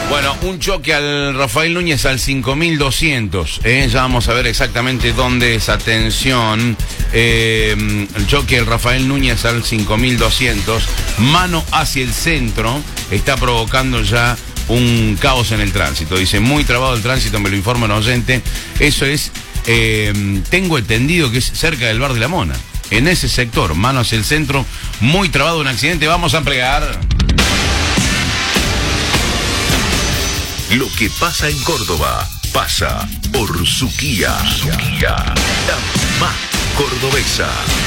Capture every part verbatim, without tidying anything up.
Bueno, un choque al Rafael Núñez al cinco mil doscientos. ¿eh? Ya vamos a ver exactamente dónde es. Atención. Eh, el choque al Rafael Núñez al cinco mil doscientos. Mano hacia el centro. Está provocando ya un caos en el tránsito. Dice, muy trabado el tránsito, me lo informa un oyente. Eso es, eh, tengo entendido que es cerca del Bar de la Mona. En ese sector, mano hacia el centro, muy trabado un accidente. Vamos a ampliar. Lo que pasa en Córdoba, pasa por Suquía. Suquía, la más cordobesa.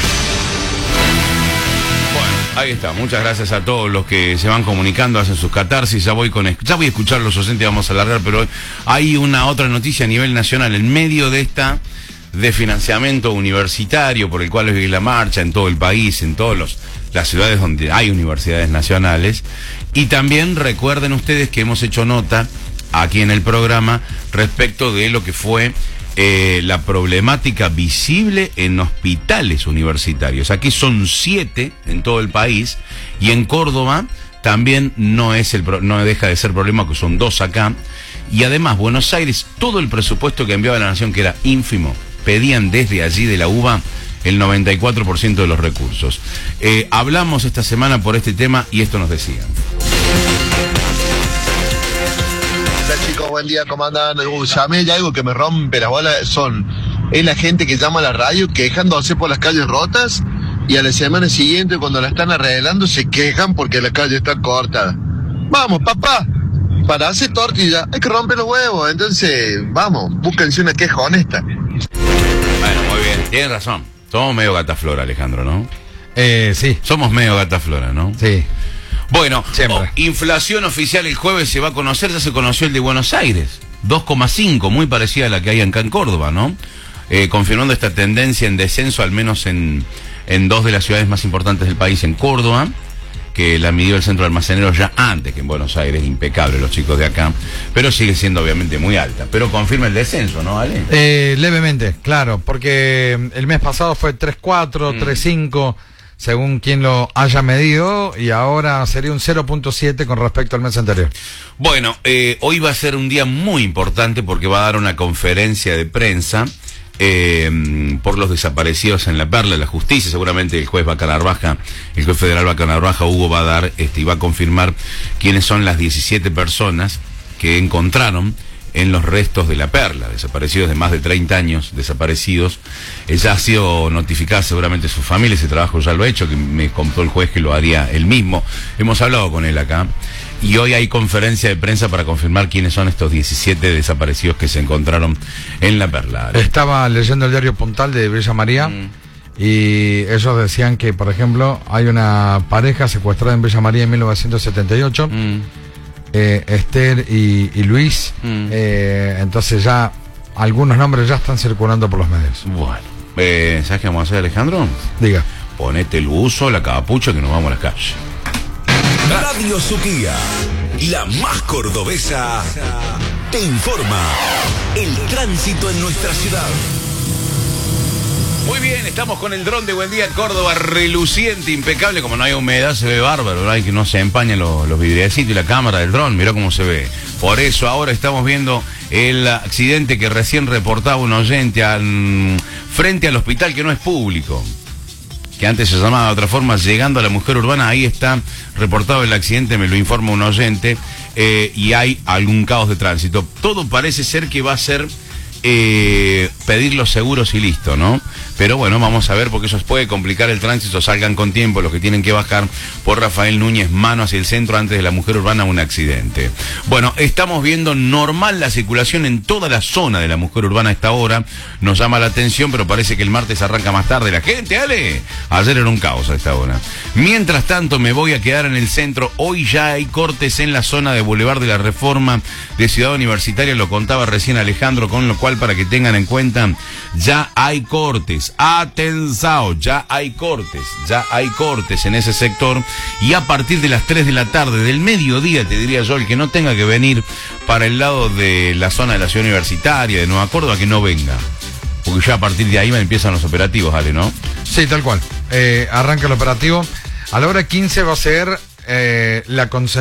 Bueno, ahí está. Muchas gracias a todos los que se van comunicando, hacen sus catarsis. Ya voy con, ya voy a escuchar a los oyentes, vamos a alargar, pero hay una otra noticia a nivel nacional. En medio de esta de financiamiento universitario por el cual hoy la marcha en todo el país, en todas los, las ciudades donde hay universidades nacionales. Y también recuerden ustedes que hemos hecho nota aquí en el programa respecto de lo que fue eh, la problemática visible en hospitales universitarios. Aquí son siete en todo el país y en Córdoba también no es el no deja de ser problema, que son dos acá. Y además Buenos Aires, todo el presupuesto que enviaba la nación, que era ínfimo, pedían desde allí de la U B A el noventa y cuatro por ciento de los recursos. Eh, hablamos esta semana por este tema y esto nos decían. Hola chicos, buen día, ¿cómo andan? Uh, llamé y algo que me rompe las bolas son, es la gente que llama a la radio quejándose por las calles rotas y a la semana siguiente cuando la están arreglando se quejan porque la calle está cortada. Vamos, papá, para hacer tortilla hay que romper los huevos, entonces vamos, búsquense una queja honesta. Bueno, muy bien, tienen razón. Somos medio gataflora, Alejandro, ¿no? Eh, sí. Somos medio gataflora, ¿no? Sí. Bueno, Siempre. oh, inflación oficial el jueves se va a conocer, ya se conoció el de Buenos Aires, dos coma cinco, muy parecida a la que hay acá en Córdoba, ¿no? Eh, confirmando esta tendencia en descenso, al menos en, en dos de las ciudades más importantes del país, en Córdoba, que la midió el centro de almaceneros ya antes que en Buenos Aires, impecable los chicos de acá, pero sigue siendo obviamente muy alta, pero confirma el descenso, ¿no, Ale? Eh, levemente, claro, porque el mes pasado fue tres coma cuatro, mm. tres coma cinco, según quien lo haya medido, y ahora sería un cero punto siete con respecto al mes anterior. Bueno, eh, hoy va a ser un día muy importante porque va a dar una conferencia de prensa eh, por los desaparecidos en La Perla, la justicia. Seguramente el juez Bacanarvaja, el juez federal Bacanarvaja, Hugo, va a dar este, y va a confirmar quiénes son las diecisiete personas que encontraron en los restos de La Perla, desaparecidos de más de treinta años, desaparecidos. Ella ha sido notificada seguramente su familia, ese trabajo ya lo ha hecho, que me contó el juez que lo haría él mismo. Hemos hablado con él acá, y hoy hay conferencia de prensa para confirmar quiénes son estos diecisiete desaparecidos que se encontraron en La Perla. Estaba leyendo el diario Puntal de Villa María, mm. y ellos decían que, por ejemplo, hay una pareja secuestrada en Villa María en mil novecientos setenta y ocho, mm. Eh, Esther y, y Luis, mm. eh, entonces ya algunos nombres ya están circulando por los medios. Bueno, eh, ¿sabes qué vamos a hacer, Alejandro? Diga. Ponete el buzo, la capucha, que nos vamos a las calles. Radio Suquía, la más cordobesa, te informa el tránsito en nuestra ciudad. Muy bien, estamos con el dron de Buen Día Córdoba, reluciente, impecable. Como no hay humedad, se ve bárbaro, ¿no? Hay que no se empañan los, los vidriecitos y la cámara del dron, mirá cómo se ve. Por eso ahora estamos viendo el accidente que recién reportaba un oyente al, frente al hospital que no es público, que antes se llamaba de otra forma, llegando a la Mujer Urbana. Ahí está reportado el accidente, me lo informa un oyente, eh, y hay algún caos de tránsito. Todo parece ser que va a ser Eh, pedir los seguros y listo, ¿no? Pero bueno, vamos a ver, porque eso puede complicar el tránsito. Salgan con tiempo los que tienen que bajar por Rafael Núñez, mano hacia el centro, antes de la Mujer Urbana, un accidente. Bueno, estamos viendo normal la circulación en toda la zona de la Mujer Urbana a esta hora. Nos llama la atención, pero parece que el martes arranca más tarde. La gente, Ale, ayer era un caos a esta hora. Mientras tanto, me voy a quedar en el centro. Hoy ya hay cortes en la zona de Boulevard de la Reforma de Ciudad Universitaria, lo contaba recién Alejandro, con lo cual, para que tengan en cuenta, ya hay cortes. Atención, ya hay cortes, ya hay cortes en ese sector, y a partir de las tres de la tarde, del mediodía, te diría yo, el que no tenga que venir para el lado de la zona de la Ciudad Universitaria, de Nueva Córdoba, que no venga, porque ya a partir de ahí empiezan los operativos, Ale, ¿no? Sí, tal cual. Eh, arranca el operativo. A la hora quince va a ser eh, la concentración